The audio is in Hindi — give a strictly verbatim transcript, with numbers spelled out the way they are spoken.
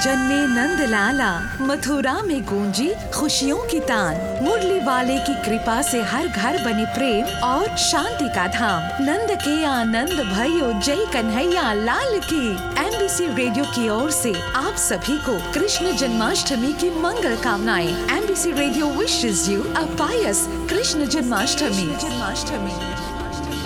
जन्मे नंद लाला, मथुरा में गूंजी खुशियों की तान। मुरली वाले की कृपा से हर घर बने प्रेम और शांति का धाम। नंद के आनंद भयो, जय कन्हैया लाल की। एमबीसी रेडियो की ओर से आप सभी को कृष्ण जन्माष्टमी की मंगल कामनाएं। MBC radio wishes you a Payas Krishna Janmashtami. Janmashtami